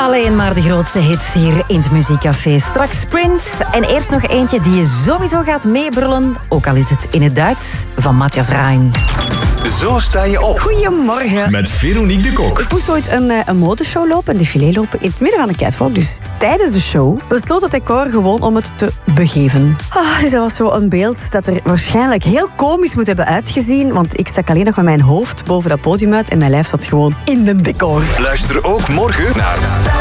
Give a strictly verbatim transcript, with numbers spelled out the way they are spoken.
Alleen maar de grootste hits hier in het Muziekcafé. Straks Prince en eerst nog eentje die je sowieso gaat meebrullen, ook al is het in het Duits, van Matthias Reim. Zo sta je op. Goedemorgen. Met Veronique de Kok. Ik moest ooit een, een modeshow lopen, een défilé lopen, in het midden van de catwalk. Dus tijdens de show besloot het decor gewoon om het te begeven. Ah, dus dat was zo een beeld dat er waarschijnlijk heel komisch moet hebben uitgezien, want ik stak alleen nog met mijn hoofd boven dat podium uit en mijn lijf zat gewoon in een decor. Luister ook morgen naar